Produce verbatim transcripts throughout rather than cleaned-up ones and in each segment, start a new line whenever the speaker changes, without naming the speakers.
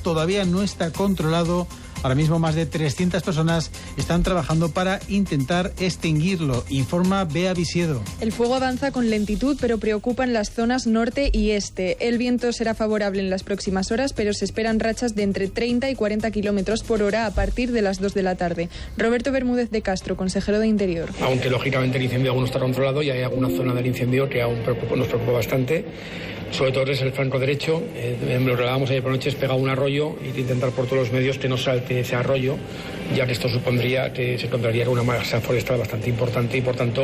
todavía no está controlado. Ahora mismo más de trescientas personas están trabajando para intentar extinguirlo, informa Bea Visiedo.
El fuego avanza con lentitud, pero preocupa en las zonas norte y este. El viento será favorable en las próximas horas, pero se esperan rachas de entre treinta y cuarenta kilómetros por hora a partir de las dos de la tarde. Roberto Bermúdez de Castro, consejero de Interior.
Aunque lógicamente el incendio aún no está controlado y hay alguna zona del incendio que aún preocupa, nos preocupa bastante. Sobre todo es el flanco derecho, eh, lo relábamos ayer por noche, es pegado un arroyo y que intentar por todos los medios que no salte ese arroyo, ya que esto supondría que se encontraría con una masa forestal bastante importante y por tanto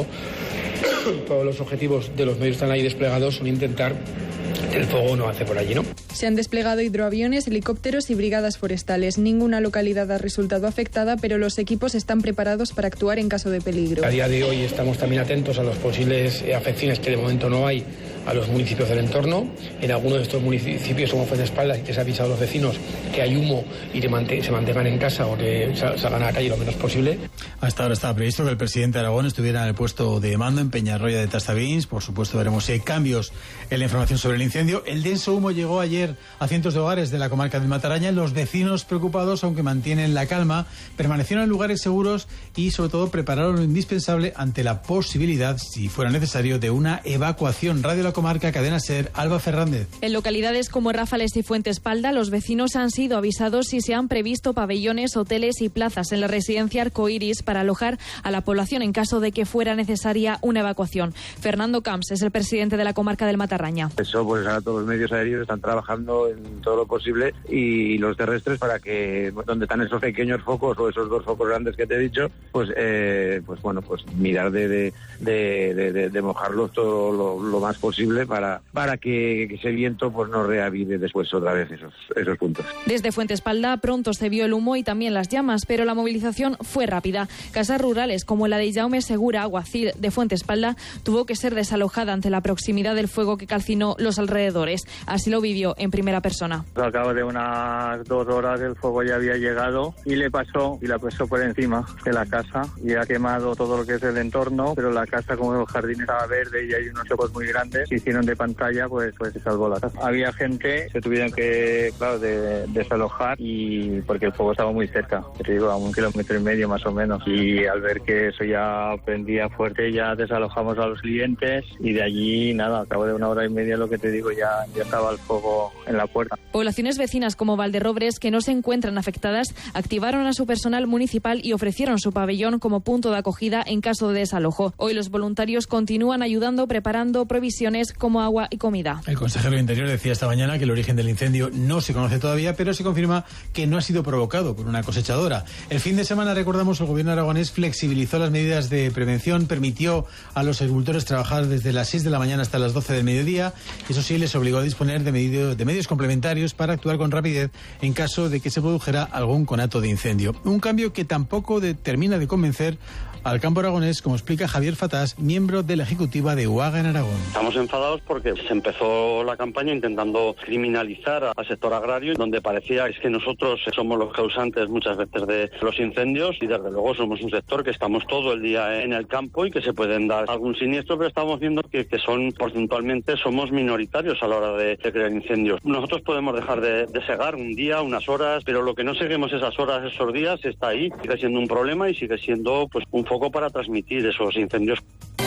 todos los objetivos de los medios que están ahí desplegados son intentar que el fuego no hace por allí, ¿no?
Se han desplegado hidroaviones, helicópteros y brigadas forestales. Ninguna localidad ha resultado afectada, pero los equipos están preparados para actuar en caso de peligro.
A día de hoy estamos también atentos a las posibles afecciones que de momento no hay a los municipios del entorno. En algunos de estos municipios, como Fuentespaldas, y que se ha avisado a los vecinos que hay humo y que mant- se mantengan en casa o que salgan a la calle lo menos posible.
Hasta ahora estaba previsto que el presidente de Aragón estuviera en el puesto de mando en Peñarroya de Tastavins. Por supuesto, veremos si hay cambios en la información sobre el incendio. El denso humo llegó ayer a cientos de hogares de la comarca del Mataraña. Los vecinos preocupados, aunque mantienen la calma, permanecieron en lugares seguros y, sobre todo, prepararon lo indispensable ante la posibilidad, si fuera necesario, de una evacuación. Radio La Comarca, Cadena SER, Alba Fernández.
En localidades como Ráfales y Fuentespalda, los vecinos han sido avisados si se han previsto pabellones, hoteles y plazas en la residencia Arcoiris para alojar a la población en caso de que fuera necesaria una evacuación. Fernando Camps es el presidente de la comarca del Matarraña.
Eso, pues ahora todos los medios aéreos están trabajando en todo lo posible y los terrestres para que donde están esos pequeños focos o esos dos focos grandes que te he dicho, pues eh, pues bueno, pues mirar de de, de, de, de, de mojarlos todo lo, lo más posible para para que, que ese viento pues no reavive después otra vez esos esos puntos.
Desde Fuentespalda pronto se vio el humo y también las llamas, pero la movilización fue rápida. Casas rurales como la de Jaume Segura, alguacil de Fuentespalda, tuvo que ser desalojada ante la proximidad del fuego que calcinó los alrededores. Así lo vivió en primera persona.
Al cabo de unas dos horas el fuego ya había llegado y le pasó y la pasó por encima de la casa y ha quemado todo lo que es el entorno, pero la casa, como el jardín estaba verde y hay unos ojos muy grandes, se hicieron de pantalla, pues pues se salvó la casa. Había gente, se tuvieron que, claro, de, desalojar y porque el fuego estaba muy cerca, te digo, a un kilómetro y medio más o menos, y al ver que eso ya prendía fuerte ya desalojamos a los clientes y de allí nada, al cabo de una hora y media, lo que te digo, ya, ya estaba el fuego en la puerta.
Poblaciones vecinas como Valderrobres, que no se encuentran afectadas, activaron a su personal municipal y ofrecieron su pabellón como punto de acogida en caso de desalojo. Hoy los voluntarios continúan ayudando, preparando provisiones como agua y comida.
El consejero de Interior decía esta mañana que el origen del incendio no se conoce todavía, pero se confirma que no ha sido provocado por una cosechadora. El fin de semana, recordamos, el gobierno aragonés flexibilizó las medidas de prevención, permitió a los agricultores trabajar desde las seis de la mañana hasta las doce del mediodía. Eso sí, les obligó a disponer de, medio, de medios complementarios para actuar con rapidez en caso de que se produjera algún conato de incendio. Un cambio que tampoco de, termina de convencer al campo aragonés, como explica Javier Fatás, miembro de la ejecutiva de UAGA en Aragón.
Estamos enfadados porque se empezó la campaña intentando criminalizar al sector agrario, donde parecía es que nosotros somos los causantes muchas veces de los incendios y desde luego somos un sector que estamos todo el día en el campo y que se pueden dar algún siniestro, pero estamos viendo que, que son porcentualmente somos minoritarios a la hora de, de crear incendios. Nosotros podemos dejar de, de segar un día, unas horas, pero lo que no seguimos esas horas, esos días, está ahí, sigue siendo un problema y sigue siendo pues un foco para transmitir esos incendios.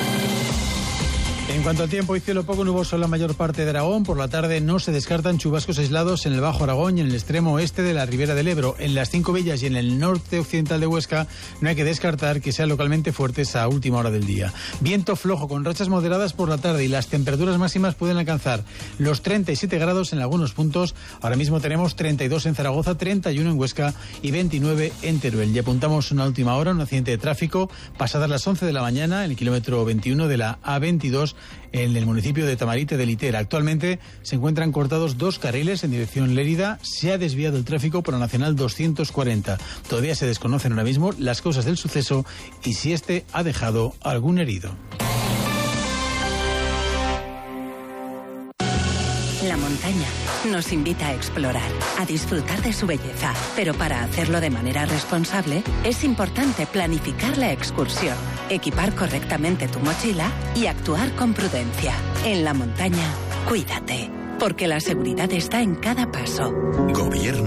En cuanto al tiempo, hay cielo poco nuboso en la mayor parte de Aragón. Por la tarde no se descartan chubascos aislados en el Bajo Aragón y en el extremo oeste de la Ribera del Ebro. En las Cinco Villas y en el norte occidental de Huesca no hay que descartar que sean localmente fuertes a última hora del día. Viento flojo con rachas moderadas por la tarde y las temperaturas máximas pueden alcanzar los treinta y siete grados en algunos puntos. Ahora mismo tenemos treinta y dos en Zaragoza, treinta y uno en Huesca y veintinueve en Teruel. Y apuntamos una última hora, un accidente de tráfico pasadas las once de la mañana en el kilómetro veintiuno de la A veintidós en el municipio de Tamarite de Litera. Actualmente se encuentran cortados dos carriles en dirección Lérida. Se ha desviado el tráfico por la Nacional doscientos cuarenta. Todavía se desconocen ahora mismo las causas del suceso y si este ha dejado algún herido.
La montaña nos invita a explorar, a disfrutar de su belleza, pero para hacerlo de manera responsable es importante planificar la excursión, equipar correctamente tu mochila y actuar con prudencia. En la montaña, cuídate, porque la seguridad está en cada paso.
Gobierno